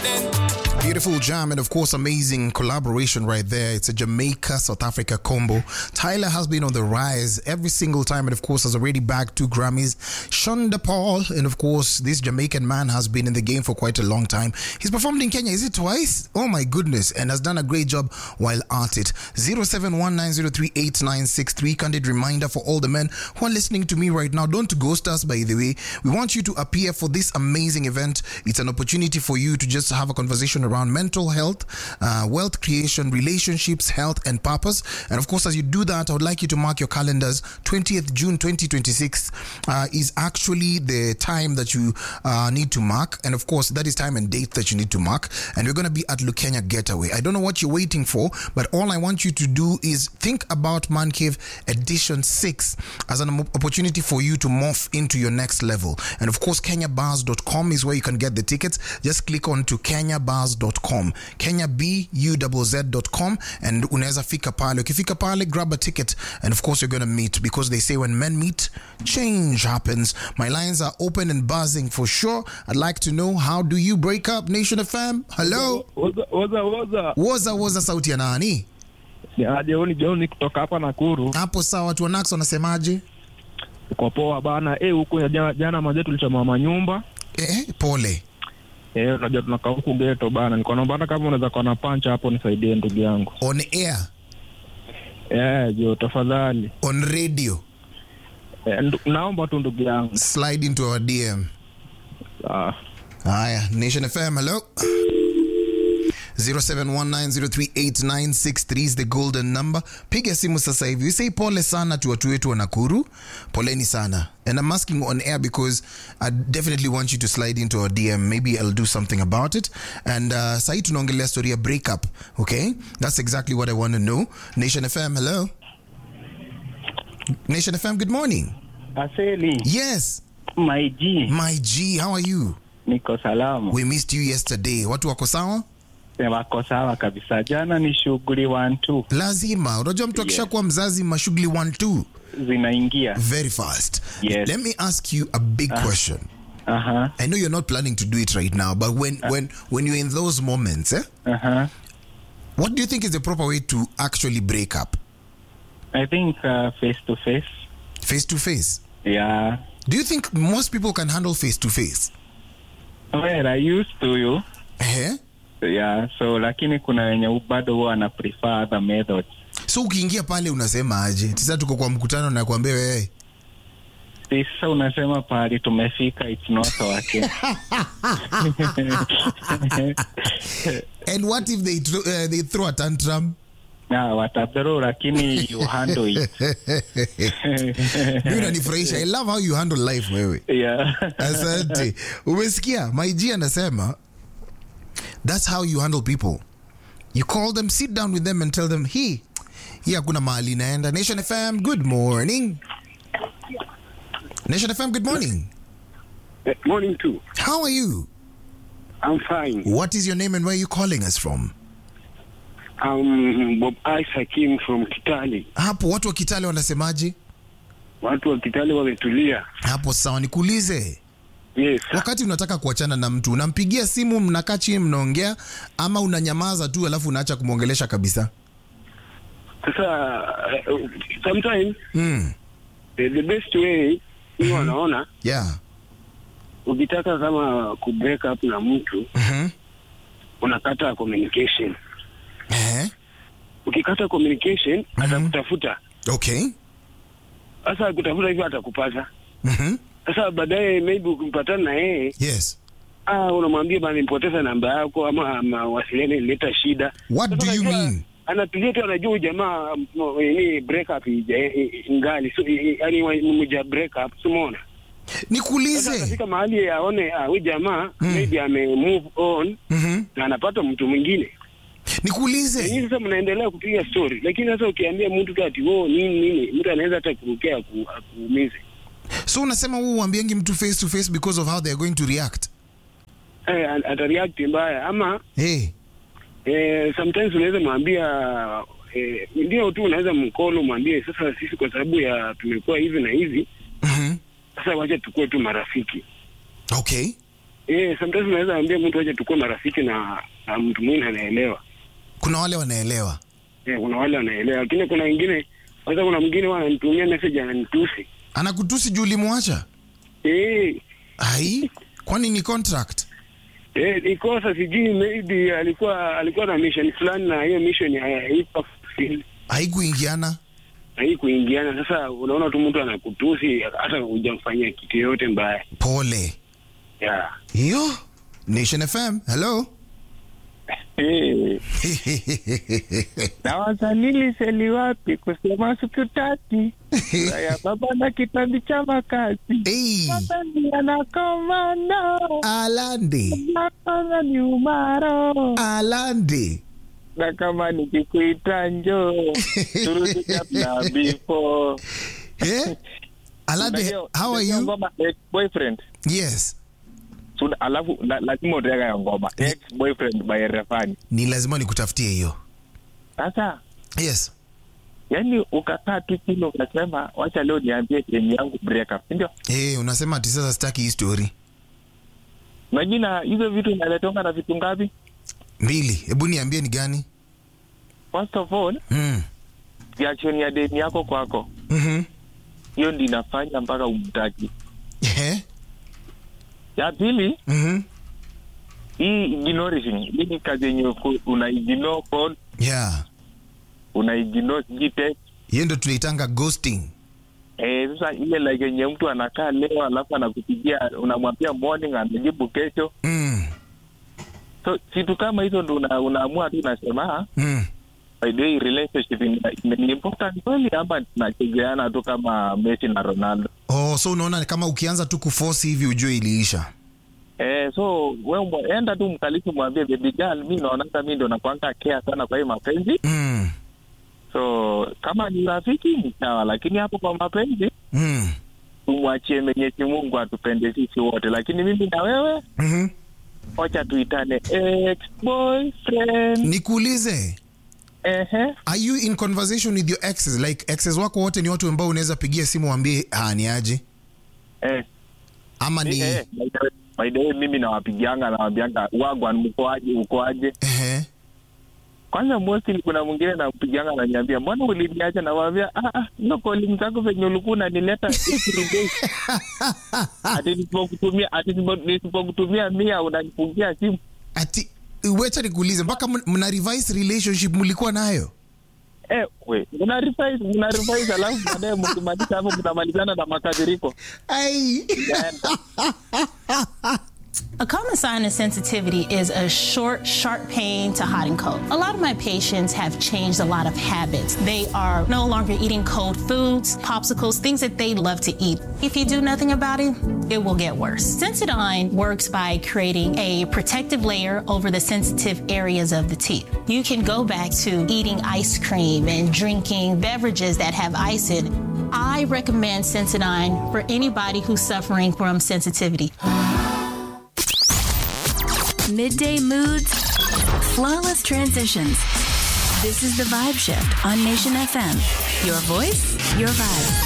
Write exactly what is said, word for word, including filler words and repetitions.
Beautiful jam and of course amazing collaboration right there. It's a Jamaica South Africa combo. Tyler has been on the rise every single time and of course has already bagged two Grammys. Shonda Paul, and of course this Jamaican man has been in the game for quite a long time. He's performed in Kenya, is it twice? Oh my goodness, and has done a great job while at it. zero seven one nine zero three eight nine six three. Candid reminder for all the men who are listening to me right now, don't ghost us by the way. We want you to appear for this amazing event. It's an opportunity for you to just have a conversation around mental health, uh, wealth creation, relationships, health, and purpose. And of course, as you do that, I would like you to mark your calendars. twentieth June twenty twenty-six uh, is actually the time that you uh, need to mark. And of course, that is time and date that you need to mark. And we're going to be at Lukenya Getaway. I don't know what you're waiting for, but all I want you to do is think about Man Cave Edition six as an opportunity for you to morph into your next level. And of course, kenya bars dot com is where you can get the tickets. Just click on to kenya bars dot com, kenya buz dot com, and unaweza fika pale. Ukifika pale, grab a ticket, and of course you're going to meet, because they say when men meet, change happens. My lines are open and buzzing for sure. I'd like to know, how do you break up? Nation F M, hello. Woza woza woza. Woza woza, sauti ya nani? Ya Joni Joni kutoka hapa Nakuru. Hapo sawa, watu wa Nax wanasemaje? Uko poa bana. Eh, huko jana jana mazetu tulichoma manyumba. Eh, pole. Eh, unajua tunakaa huko ghetto bana. Niko naomba hata kama unaweza kuwa na punch hapo nisaidie ndugu yangu. On air? Eh, jo tafadhali. On radio? Eh, ndu, naomba tu ndugu yangu. Slide into our D M. Ah. Haya, Nation F M, hello. zero seven one nine zero three eight nine six three is the golden number. Piga simu sasa hivi. We say pole sana to watu wetu wa Nakuru. Poleni sana. And I'm asking on air because I definitely want you to slide into our D M. Maybe I'll do something about it. And uh, sahi tunaongelea story ya breakup. Okay? That's exactly what I want to know. Nation F M, hello. Nation F M, good morning. Aseli. Yes. My G. My G, how are you? Niko salama. We missed you yesterday. Watu wako sawa? Wako sawa kabisa. Jana ni shughuli one two. Lazima. Unajua mtu akishakuwa mzazi mashughuli one two zinaingia very fast. Yes. Let me ask you a big uh, question. Uh-huh. I know you're not planning to do it right now, but when uh, when when you're in those moments, eh? Uh-huh. What do you think is the proper way to actually break up? I think uh, face to face. Face to face? Yeah. Do you think most people can handle face to face? Well, I used to you. Eh? Yeah, so lakini kuna wenye bado huwa ana prefer other methods. So ukiingia pale unasema aje? Sasa tuko kwa mkutano na kuambia wewe. Sasa unasema pale tumefika, it's not working. And what if they uh, they throw a tantrum? Yeah, watathrow lakini you handle it. Mimi unanifurahisha. I love how you handle life wewe. Yeah. Asante. Umesikia? My G anasema that's how you handle people. You call them, sit down with them and tell them, hey, hii hakuna mahali naenda. Nation F M, good morning. Nation F M, good morning. Good morning too. How are you? I'm fine. What is your name and where are you calling us from? I'm Bob Isaac Kim from Kitale. Hapo watu wa Kitale wanasemaje? Watu wa Kitale wametulia. Hapo sawa, nikuulize. Yes. Wakati unataka kuachana na mtu, unampigia simu, mnakaa chini mnaongea, ama unanyamaza tu alafu unaacha kumuongelesha kabisa? Sasa uh, sometimes mm. the, the best way ni mm-hmm. wanaona yeah. Ukitaka kama ku break up na mtu mhm, unakata communication. Eh? Ukikata communication mm-hmm. atakutafuta. Okay. Sasa kutafuta hivyo atakupata. Mhm. Sasa baadaye maybe ukimpatana na yeye. Yes. Ah, unamwambia bana nipoteza namba yako ama mawasiliano ileta shida. What Sasa do you mean? Anapigia tu anajua jamaa ni break up ingali so yani mmoja break up umeona. Nikuulize. Katika mahali aone huyu jamaa mm. maybe ame move on mhm, na anapata mtu mwingine. Nikuulize. Ni sasa mnaendelea kupiga story lakini sasa ukiambia mtu kati wao nini nini mtu anaweza hata kurukea kuumize. So unasema wewe uambiangi mtu face to face because of how they are going to react? Eh, ata react mbaya ama hey. Eh, sometimes unaweza mwambia eh, ndio tu unaweza mkono mwambie sasa sisi kwa sababu ya tumekuwa hivi na hivi. Mhm. Sasa wacha tukue tu marafiki. Okay. Eh, sometimes unaweza ambia mtu aje tukue marafiki na, na mtu mwingine anaelewa. Kuna wale wanaelewa. Eh, kuna wale wanaelewa. Lakini kuna wengine, hata kuna mwingine wananitumia message ananitusi. Anakutusi juu ulimwacha? Eh. Ai, kwani ni contract? Eh, ikosa sijui maybe alikuwa alikuwa na mission fulani na hiyo mission haipa fulfill. Haikuingiana. Haikuingiana. Sasa unaona tu mtu anakutusi hata hujamfanyia kitu yote mbaya. Pole. Yeah. Hiyo Nation F M. Hello. Eh. Na wasanili seli wapi kusema siku tati. Ya baba na kitambi cha makazi. Hey. Baba ni anakomando. Alandi. Baba ni umaro. Alandi. Na kama nikikuita njoo. Turudi kabla before. Eh? Alandi, how are you? Ngoma ex-boyfriend. Yes. So, alafu la, lazima utega ya ngoma ex-boyfriend by Refani. Ni lazima nikutafutie hiyo. Sasa Yes. yani ukakaa tu chini ukasema wacha leo niambie yenye yangu break up, ndio? Eh, hey, unasema ati sasa sitaki hii story. Majina hizo vitu inaletonga na vitu ngapi? Mbili. Hebu niambie ni gani? First of all, Mm. reaction ya deni yako kwako. Mhm. Hiyo ndio inafanya mpaka umtaki. Eh? Ya pili, Mhm. hii ignoring, hii ni kazi yenye una ignore call, Yeah. una ignore text. Hiyo ndio tunaitanga ghosting. Eh, sasa ile like yenye mtu anakaa leo alafu anakupigia unamwambia morning anajibu kesho. Mm. So kitu kama hizo ndo una, unaamua tu unasema Mm. by the way relationship ni important kweli ama tunachezeana tu kama Messi na Ronaldo. Oh, so unaona kama ukianza tu kuforce hivi ujue iliisha. Eh, so wewe enda tu mkalifu mwambie baby girl mimi naona kama mimi ndo nakuanga care sana kwa hii mapenzi. Mm. So kama ni rafiki ni sawa, lakini hapo kwa mapenzi Mm. tumwachie Mwenyezi Mungu atupende sisi wote, lakini mimi na wewe Mhm. wacha tuitane ex boyfriend. Nikuulize. Ehe. Are you in conversation with your exes? Like exes wako wote ni watu ambao unaweza pigia simu waambie ah ni aje? Eh. Ama ni Eh, by the way mimi nawapigianga na waambianga wagwan mko aje uko aje? eh Kwanza mostly kuna mwingine nampigianga ananiambia mbona uliniacha, na waambia ah ah ndio calling zako venye ulikuwa unanileta every day. Ati nisipokutumia ati nisipokutumia mia unanifungia simu. ati wecha nikuulize mpaka mna revise relationship mlikuwa nayo? Eh, we, mna revise, mna revise alafu baadaye mkimaliza hapo mtamalizana na makadhiriko. Ai. A common sign of sensitivity is a short, sharp pain to hot and cold. A lot of my patients have changed a lot of habits. They are no longer eating cold foods, popsicles, things that they love to eat. If you do nothing about it, it will get worse. Sensodyne works by creating a protective layer over the sensitive areas of the teeth. You can go back to eating ice cream and drinking beverages that have ice in it. I recommend Sensodyne for anybody who's suffering from sensitivity. Midday moods, flawless transitions. This is the Vibe Shift on Nation F M. Your voice, your vibe.